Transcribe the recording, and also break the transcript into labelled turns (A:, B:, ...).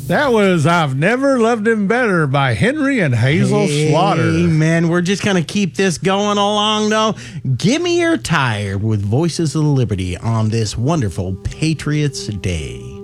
A: That was I've Never Loved Him Better by Henry and Hazel Slaughter.
B: Man, we're just going to keep this going along, though. Give me your tire with Voices of Liberty on this wonderful Patriots Day.